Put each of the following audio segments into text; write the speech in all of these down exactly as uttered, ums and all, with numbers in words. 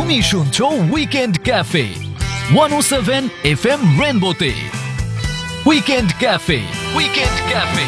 তুমি শুনছো weekend cafe one ও seven F M রেনবোতে। Weekend cafe weekend cafe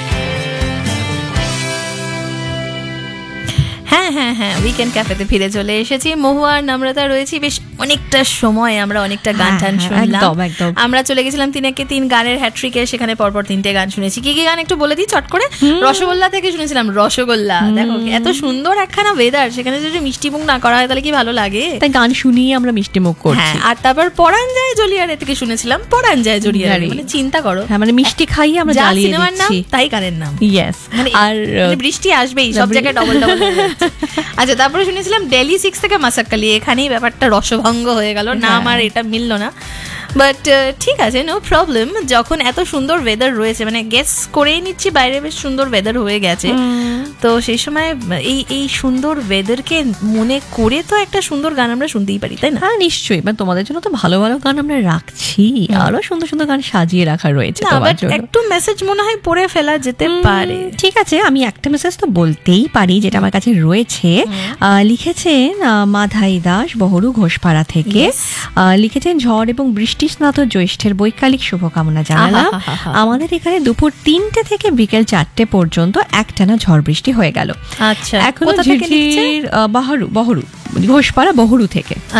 হ্যাঁ হ্যাঁ হ্যাঁ উইকেন্ড ক্যাফেতে ফিরে চলে এসেছি। মহুয়া আর নম্রতা রয়েছি, বেশ অনেকটা সময় আমরা অনেকটা গান টান শুনলাম। আমরা চলে গেছিলাম তিনেকে তিন গানের হ্যাট্রিকে, সেখানে পরপর তিনটে গান শুনেছি। কি কি গান একটু বলে দিই চট করে। রসগোল্লা থেকে শুনেছিলাম রসগোল্লা। দেখো এত সুন্দর একখানা ওয়েদার, সেখানে যদি মিষ্টি মুখ না করা হয় তাহলে কি ভালো লাগে। তাই গান শুনিয়ে আমরা মিষ্টি মুখ করছি। আর তারপর পরাণ যায় জলিয়ারে থেকে শুনেছিলাম পরাণ যায় জলিয়ারে। মানে চিন্তা করো, হ্যাঁ মানে মিষ্টি খাইয়ে আমরা জ্বালিয়ে সিনেমার নাম তাই গানের নাম। ইয়েস। আর বৃষ্টি আসবেই, সব জায়গায় ডবল ডবল। আচ্ছা, তারপরে শুনেছিলাম ডেলি সিক্স থেকে মাসাক্কালি। এখানেই ব্যাপারটা রসভঙ্গ হয়ে গেল, নাম আর এটা মিললো না। বাট ঠিক আছে, নো প্রবলেম। যখন এত সুন্দর ওয়েদার রয়েছে, মানে গেস করেই নিচ্ছি বাইরে বেশ সুন্দর ওয়েদার হয়ে গেছে, তো সেই সময় এই এই সুন্দর ওয়েদারকে মনে করে তো একটা সুন্দর গান আমরা শুনতেই পারি, তাই না? হ্যাঁ নিশ্চয়ই, এবার তোমাদের জন্য তো ভালো ভালো গান আমরা রাখছি, আরো সুন্দর সুন্দর গান সাজিয়ে রাখা রয়েছে তোমার জন্য। একটু মেসেজ মনে হয় পড়ে ফেলা যেতে পারে। ঠিক আছে, আমি একটা মেসেজ তো বলতেই পারি যেটা আমার কাছে রয়েছে। লিখেছেন মাধাই দাস বহরু ঘোষপাড়া থেকে। লিখেছেন ঝড় এবং বৃষ্টি স্নাত জ্যৈষ্ঠের বৈকালিক শুভকামনা জানালাম। আমাদের এখানে দুপুর তিনটে থেকে বিকেল চারটে পর্যন্ত একটানা ঝড় বৃষ্টি হয়ে গেল। আচ্ছা, এখন ঝিরঝির বহরু বহরু ঘোষপাড়া বহরু থেকে।